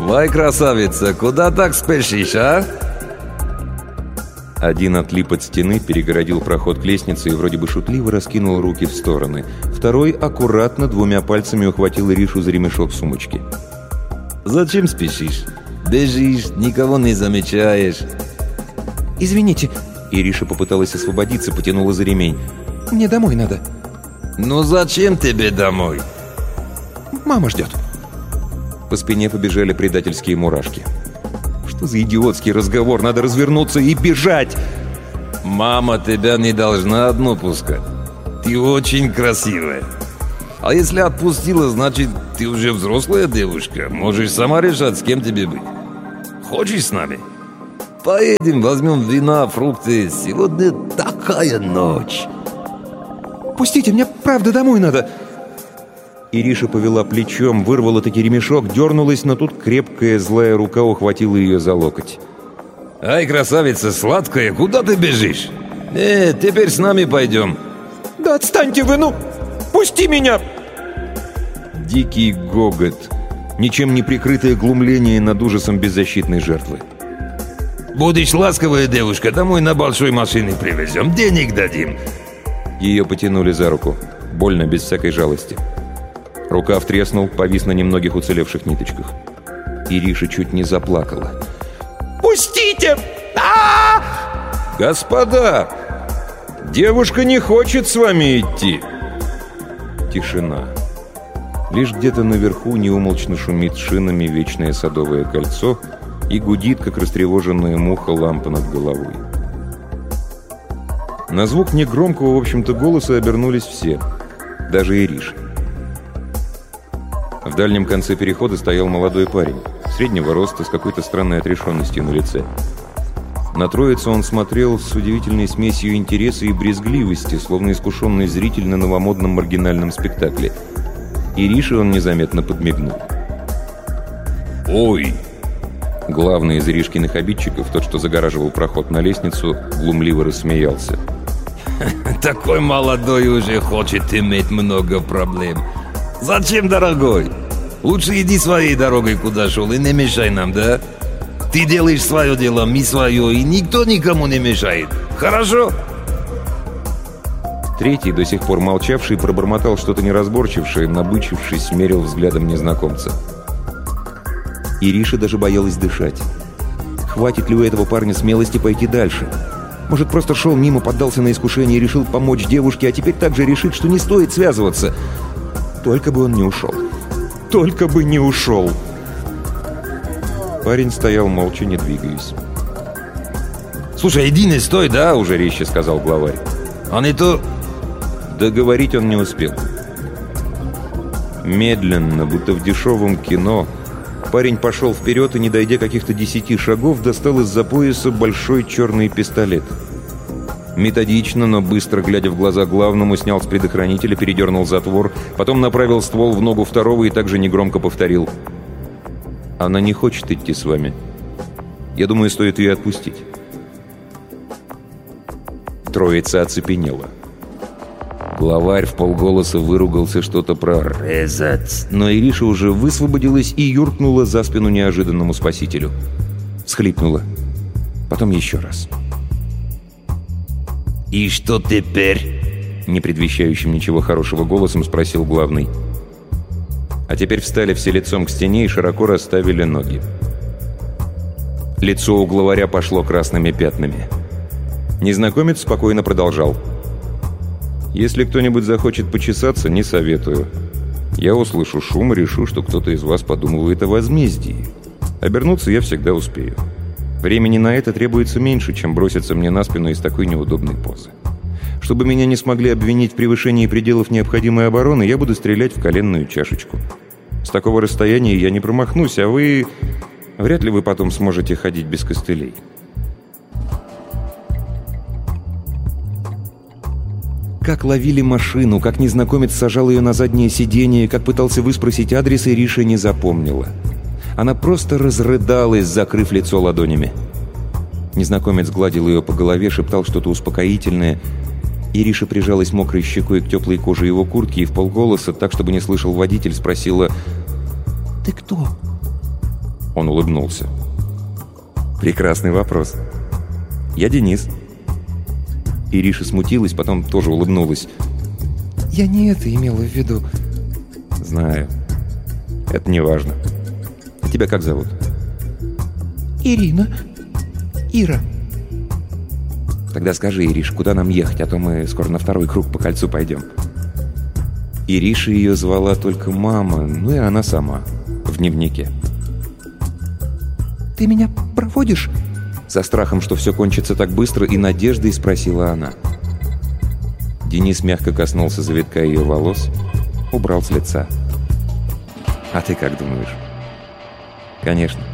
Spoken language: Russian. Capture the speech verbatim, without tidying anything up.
Вай, красавица, куда так спешишь, а? Один отлип от стены, перегородил проход к лестнице и вроде бы шутливо раскинул руки в стороны. Второй аккуратно двумя пальцами ухватил Иришу за ремешок сумочки. Зачем спешишь? Бежишь, никого не замечаешь. «Извините». Ириша попыталась освободиться, потянула за ремень. «Мне домой надо». «Ну зачем тебе домой?» «Мама ждет». По спине побежали предательские мурашки. Что за идиотский разговор? Надо развернуться и бежать! «Мама тебя не должна одну пускать. Ты очень красивая. А если отпустила, значит, ты уже взрослая девушка. Можешь сама решать, с кем тебе быть. Хочешь с нами? Поедем, возьмем вина, фрукты. Сегодня такая ночь». «Пустите, мне правда домой надо!» Ириша повела плечом, вырвала таки ремешок, дернулась, но тут крепкая злая рука ухватила ее за локоть. «Ай, красавица сладкая, куда ты бежишь? Э, теперь с нами пойдем». «Да отстаньте вы, ну! Пусти меня!» Дикий гогот, ничем не прикрытое глумление над ужасом беззащитной жертвы. «Будешь ласковая девушка, домой на большой машине привезем, денег дадим». Ее потянули за руку, больно, без всякой жалости. Рукав треснул, повис на немногих уцелевших ниточках. Ириша чуть не заплакала. «Пустите! А-а-а!» «Господа! Девушка не хочет с вами идти!» Тишина. Лишь где-то наверху неумолчно шумит шинами вечное садовое кольцо и гудит, как растревоженная муха, лампа над головой. На звук негромкого, в общем-то, голоса обернулись все, даже Ириша. В дальнем конце перехода стоял молодой парень, среднего роста, с какой-то странной отрешенностью на лице. На троицу он смотрел с удивительной смесью интереса и брезгливости, словно искушенный зритель на новомодном маргинальном спектакле. Ирише он незаметно подмигнул. «Ой!» Главный из Иришкиных обидчиков, тот, что загораживал проход на лестницу, глумливо рассмеялся. «Такой молодой уже хочет иметь много проблем. Зачем, дорогой? Лучше иди своей дорогой, куда шел, и не мешай нам, да? Ты делаешь свое дело, мы свое, и никто никому не мешает. Хорошо?» Третий, до сих пор молчавший, пробормотал что-то неразборчившее, набычившись, мерил взглядом незнакомца. Ириша даже боялась дышать. Хватит ли у этого парня смелости пойти дальше? Может, просто шел мимо, поддался на искушение и решил помочь девушке, а теперь также решит, что не стоит связываться. Только бы он не ушел. Только бы не ушел. Парень стоял молча, не двигаясь. «Слушай, иди не стой, да?» — уже резче сказал главарь. «А не то...» Договорить он не успел. Медленно, будто в дешевом кино, парень пошел вперед и, не дойдя каких-то десяти шагов, достал из-за пояса большой черный пистолет. Методично, но быстро, глядя в глаза главному, снял с предохранителя, передернул затвор, потом направил ствол в ногу второго и также негромко повторил: «Она не хочет идти с вами. Я думаю, стоит ее отпустить». Троица оцепенела. Главарь вполголоса выругался что-то про «резать», но Ириша уже высвободилась и юркнула за спину неожиданному спасителю. Всхлипнула. Потом еще раз. «И что теперь?» Не предвещающим ничего хорошего голосом спросил главный. А теперь встали все лицом к стене и широко расставили ноги. Лицо у главаря пошло красными пятнами. Незнакомец спокойно продолжал: «Если кто-нибудь захочет почесаться, не советую. Я услышу шум и решу, что кто-то из вас подумывает о возмездии. Обернуться я всегда успею. Времени на это требуется меньше, чем броситься мне на спину из такой неудобной позы. Чтобы меня не смогли обвинить в превышении пределов необходимой обороны, я буду стрелять в коленную чашечку. С такого расстояния я не промахнусь, а вы... Вряд ли вы потом сможете ходить без костылей». Как ловили машину, как незнакомец сажал ее на заднее сиденье, как пытался выспросить адрес, Ириша не запомнила. Она просто разрыдалась, закрыв лицо ладонями. Незнакомец гладил ее по голове, шептал что-то успокоительное. Ириша прижалась мокрой щекой к теплой коже его куртки и вполголоса, так, чтобы не слышал водитель, спросила: «Ты кто?» Он улыбнулся. «Прекрасный вопрос. Я Денис». Ириша смутилась, потом тоже улыбнулась. «Я не это имела в виду». «Знаю. Это не важно. А тебя как зовут?» «Ирина. Ира». «Тогда скажи, Ириш, куда нам ехать, а то мы скоро на второй круг по кольцу пойдем». Ириша ее звала только мама, ну и она сама, в дневнике. «Ты меня проводишь?» Со страхом, что все кончится так быстро, и надеждой спросила она. Денис мягко коснулся завитка ее волос, убрал с лица. «А ты как думаешь?» «Конечно.